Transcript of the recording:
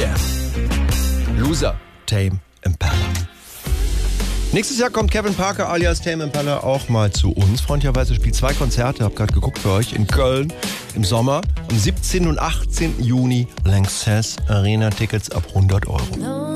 Damn. Loser, Tame Impala. Nächstes Jahr kommt Kevin Parker alias Tame Impala auch mal zu uns. Freundlicherweise spielt 2 Konzerte, hab gerade geguckt für euch, in Köln im Sommer. Am 17. und 18. Juni Lanxess Arena, Tickets ab 100 €.